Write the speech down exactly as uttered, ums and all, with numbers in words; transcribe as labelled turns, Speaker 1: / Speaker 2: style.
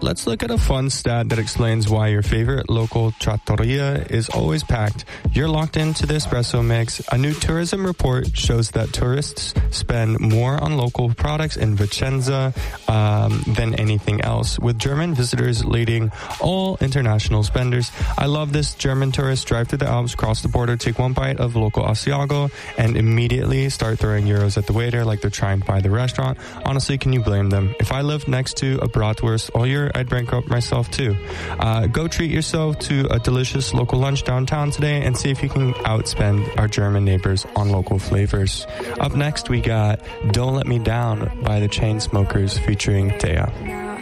Speaker 1: let's look at a fun stat that explains why your favorite local trattoria is always packed. You're locked into the Espresso Mix. A new tourism report shows that tourists spend more on local products in Vicenza um, than anything else, with German visitors leading all international spenders. I love this. German tourists drive through the Alps, cross the border, take one bite of local Asiago, and immediately start throwing euros at the waiter like they're trying to buy the restaurant. Honestly, can you blame them? If I lived next to a bratwurst all year, I'd rank up myself too. Uh, go treat yourself to a delicious local lunch downtown today and see if you can outspend our German neighbors on local flavors. Up next, we got Don't Let Me Down by the Chainsmokers featuring Taya.